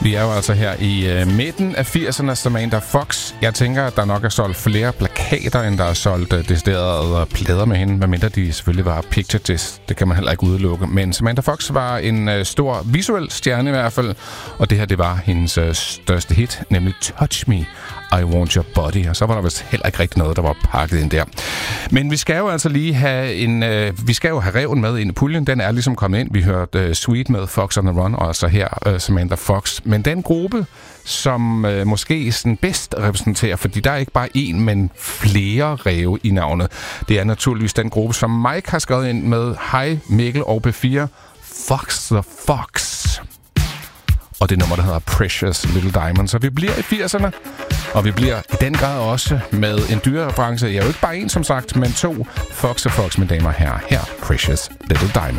Vi er jo altså her i midten af 80'erne, Samantha Fox. Jeg tænker, at der nok er solgt flere plakater, end der er solgt deciderede plader med hende, medmindre de selvfølgelig var picture disc. Det kan man heller ikke udelukke. Men Samantha Fox var en stor visuel stjerne i hvert fald, og det her, det var hendes største hit, nemlig Touch Me, I Want Your Body. Og så var der vist heller ikke rigtig noget, der var pakket ind der. Men vi skal jo altså lige have vi skal jo have reven med ind i puljen. Den er ligesom kommet ind. Vi hørte Sweet med Fox on the Run, og altså her Samantha Fox. Men den gruppe, som måske sådan bedst repræsenterer, fordi der er ikke bare én, men flere ræve i navnet. Det er naturligvis den gruppe, som Mike har skrevet ind med Hej Mikkel og P4, Fox the Fox. Og det nummer, der hedder Precious Little Diamond. Så vi bliver i 80'erne, og vi bliver i den grad også med en dyrereference. Jeg er jo ikke bare en, som sagt, men to. Fox og Fox, mine damer og herrer. Her, Precious Little Diamond.